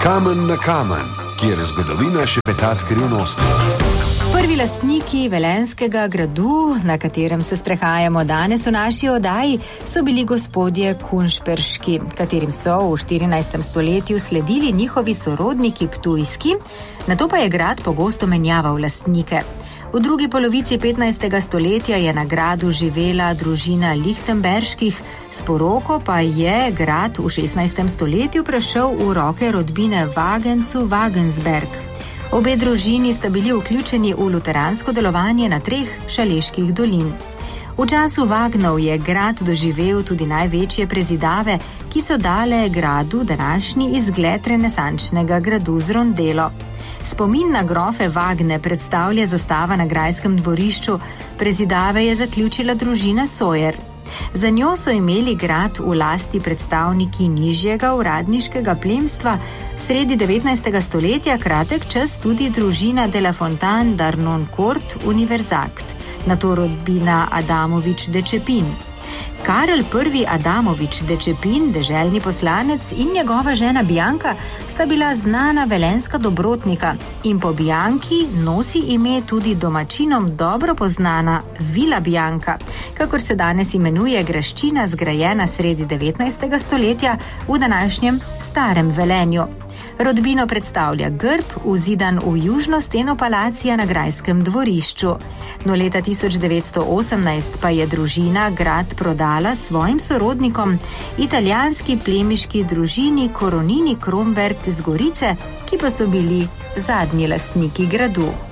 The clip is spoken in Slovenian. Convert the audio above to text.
Kamen na kamen, kjer zgodovina šepeta skrivnosti. Prvi lastniki Velenjskega gradu, na katerem se sprehajamo danes v naši oddaji, so bili gospodje Kunšperški, katerim so v 14. stoletju sledili njihovi sorodniki ptujski, nato pa je grad pogosto menjaval lastnike. V drugi polovici 15. stoletja je na gradu živela družina Lichtenberških, s poroko pa je grad v 16. stoletju prešel v roke rodbine Wagencu-Wagensberg. Obe družini sta bili vključeni v luteransko delovanje na 3 šaleških dolin. V času Wagnov je grad doživel tudi največje prezidave, ki so dale gradu današnji izgled renesančnega gradu z rondelo. Spomin na grofe Wagne predstavlja zastava na grajskem dvorišču, prezidave je zaključila družina Sawyer. Za njo so imeli grad v lasti predstavniki nižjega uradniškega plemstva, sredi 19. stoletja kratek čas tudi družina de la Fontaine d'Arnoncourt Universakt, nato rodbina Adamovič de Čepin. Karel I. Adamovič de Čepin, deželni poslanec, in njegova žena Bianka sta bila znana velenjska dobrotnika in po Bianki nosi ime tudi domačinom dobro poznana Vila Bianka, kakor se danes imenuje graščina, zgrajena sredi 19. stoletja v današnjem starem Velenju. Rodbino predstavlja grb, vzidan v južno steno palacija na grajskem dvorišču. No, leta 1918 pa je družina grad prodala svojim sorodnikom, italijanski plemiški družini Koronini Kromberg z Gorice, ki pa so bili zadnji lastniki gradu.